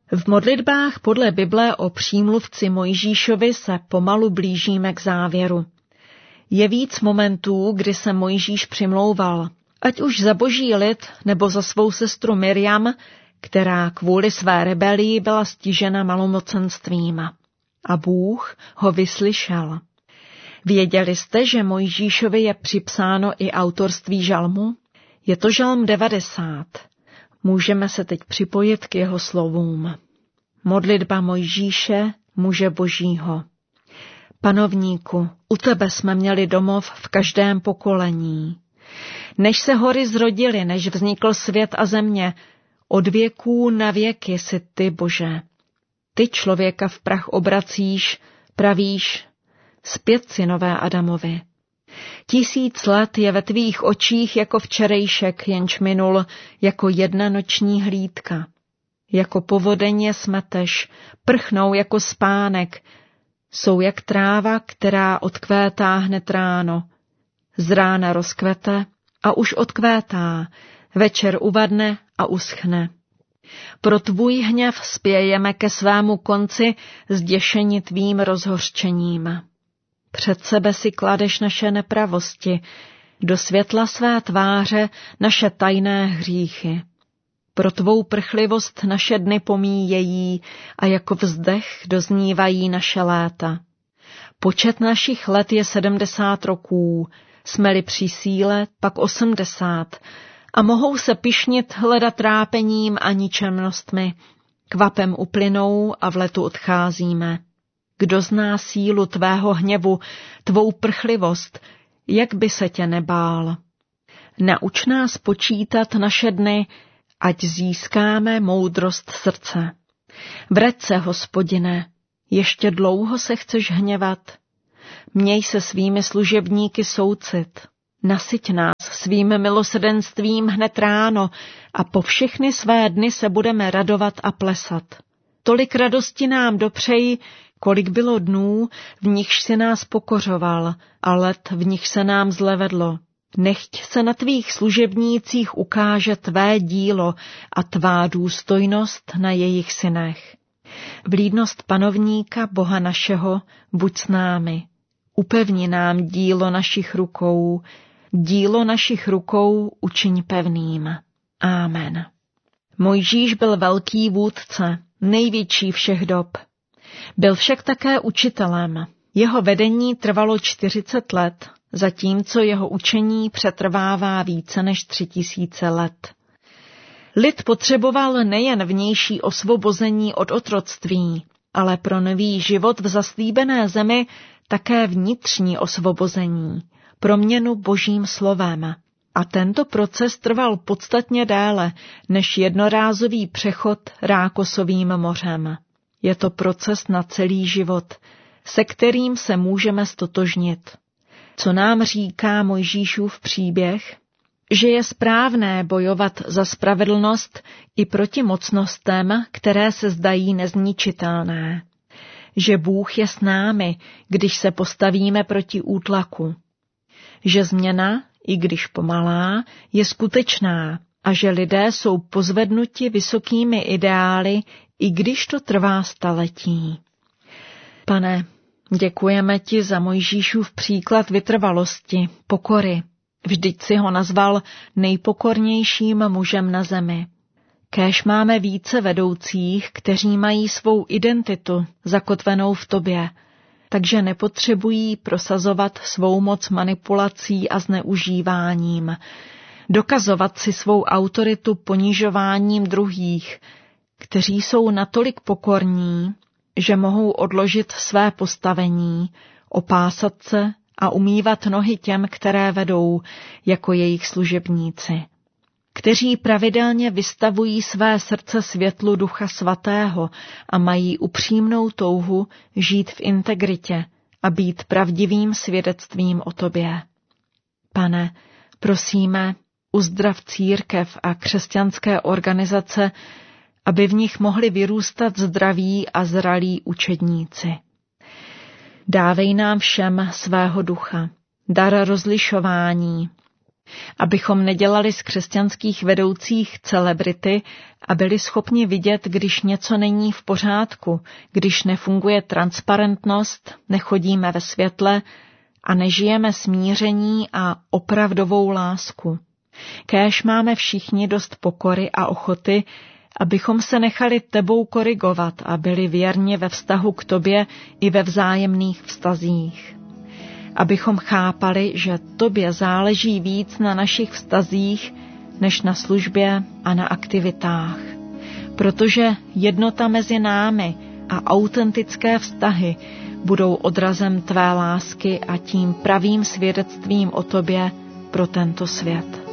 V modlitbách podle Bible o přímluvci Mojžíšovi se pomalu blížíme k závěru. Je víc momentů, kdy se Mojžíš přimlouval, ať už za boží lid nebo za svou sestru Mirjam, která kvůli své rebelii byla stižena malomocenstvím. A Bůh ho vyslyšel. Věděli jste, že Mojžíšovi je připsáno i autorství žalmu? Je to žalm 90. Můžeme se teď připojit k jeho slovům. Modlitba Mojžíše, muže božího. Panovníku, u tebe jsme měli domov v každém pokolení. Než se hory zrodily, než vznikl svět a země, od věků na věky jsi ty, Bože. Ty člověka v prach obracíš, pravíš, zpět synové Adamovi. 1000 let je ve tvých očích jako včerejšek, jenž minul, jako jedna noční hlídka. Jako povodeň je smeteš, prchnou jako spánek, jsou jak tráva, která odkvétá hned ráno. Z rána rozkvete a už odkvétá, večer uvadne a uschne. Pro tvůj hněv spějeme ke svému konci, zděšeni tvým rozhořčením. Před sebe si kladeš naše nepravosti, do světla své tváře naše tajné hříchy. Pro tvou prchlivost naše dny pomíjejí a jako vzdech doznívají naše léta. Počet našich let je 70 roků, jsme-li při síle, pak 80, a mohou se pyšnit hleda trápením a ničemnostmi. Kvapem uplynou a v letu odcházíme. Kdo zná sílu tvého hněvu, tvou prchlivost, jak by se tě nebál? Nauč nás počítat naše dny, ať získáme moudrost srdce. Vrať se, Hospodine, ještě dlouho se chceš hněvat? Měj se svými služebníky soucit. Nasyť nás svým milosrdenstvím hned ráno a po všechny své dny se budeme radovat a plesat. Tolik radosti nám dopřeji, kolik bylo dnů, v nichž si nás pokořoval, a let, v nich se nám zle vedlo. Nechť se na tvých služebnících ukáže tvé dílo a tvá důstojnost na jejich synech. Vlídnost panovníka, Boha našeho, buď s námi. Upevni nám dílo našich rukou učiň pevným. Amen. Mojžíš byl velký vůdce, největší všech dob. Byl však také učitelem. Jeho vedení trvalo 40 let, zatímco jeho učení přetrvává více než 3000 let. Lid potřeboval nejen vnější osvobození od otroctví, ale pro nový život v zaslíbené zemi také vnitřní osvobození, proměnu Božím slovem. A tento proces trval podstatně déle než jednorázový přechod Rákosovým mořem. Je to proces na celý život, se kterým se můžeme stotožnit. Co nám říká Mojžíšův příběh? Že je správné bojovat za spravedlnost i proti mocnostem, které se zdají nezničitelné. Že Bůh je s námi, když se postavíme proti útlaku. Že změna, i když pomalá, je skutečná a že lidé jsou pozvednuti vysokými ideály, i když to trvá staletí. Pane, děkujeme ti za Mojžíšův příklad vytrvalosti, pokory. Vždyť si ho nazval nejpokornějším mužem na zemi. Kéž máme více vedoucích, kteří mají svou identitu zakotvenou v tobě, takže nepotřebují prosazovat svou moc manipulací a zneužíváním, dokazovat si svou autoritu ponižováním druhých, kteří jsou natolik pokorní, že mohou odložit své postavení, opásat se a umývat nohy těm, které vedou, jako jejich služebníci, kteří pravidelně vystavují své srdce světlu Ducha Svatého a mají upřímnou touhu žít v integritě a být pravdivým svědectvím o tobě. Pane, prosíme, uzdrav církev a křesťanské organizace, aby v nich mohli vyrůstat zdraví a zralí učedníci. Dávej nám všem svého ducha, dar rozlišování, Abychom nedělali z křesťanských vedoucích celebrity a byli schopni vidět, když něco není v pořádku, když nefunguje transparentnost, nechodíme ve světle a nežijeme smíření a opravdovou lásku. Kéž máme všichni dost pokory a ochoty, abychom se nechali tebou korigovat a byli věrně ve vztahu k tobě i ve vzájemných vztazích. Abychom chápali, že tobě záleží víc na našich vztazích, než na službě a na aktivitách. Protože jednota mezi námi a autentické vztahy budou odrazem tvé lásky a tím pravým svědectvím o tobě pro tento svět.